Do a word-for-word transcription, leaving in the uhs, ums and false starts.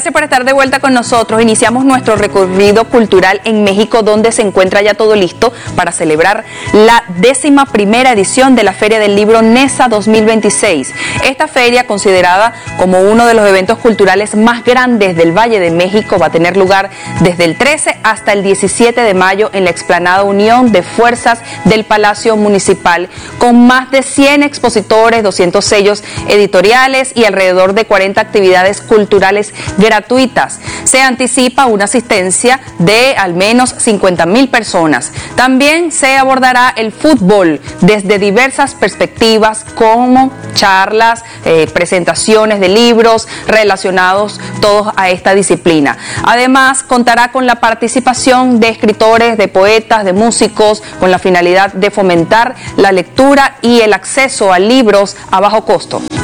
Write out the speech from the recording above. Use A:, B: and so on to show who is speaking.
A: Gracias por estar de vuelta con nosotros. Iniciamos nuestro recorrido cultural en México, donde se encuentra ya todo listo para celebrar la décima primera edición de la Feria del Libro NESA dos mil veintiséis. Esta feria, considerada como uno de los eventos culturales más grandes del Valle de México, va a tener lugar desde el trece hasta el diecisiete de mayo en la explanada Unión de Fuerzas del Palacio Municipal, con más de cien expositores, doscientos sellos editoriales y alrededor de cuarenta actividades culturales gratuitas. Se anticipa una asistencia de al menos cincuenta mil personas. También se abordará el fútbol desde diversas perspectivas, como charlas, eh, presentaciones de libros relacionados todos a esta disciplina. Además, contará con la participación de escritores, de poetas, de músicos, con la finalidad de fomentar la lectura y el acceso a libros a bajo costo.